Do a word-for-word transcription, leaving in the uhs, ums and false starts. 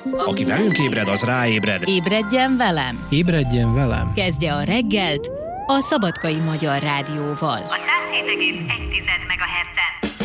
Aki velünk ébred, az ráébred. Ébredjen velem! Ébredjen velem! Kezdje a reggelt a Szabadkai Magyar Rádióval. A száz hét egész egy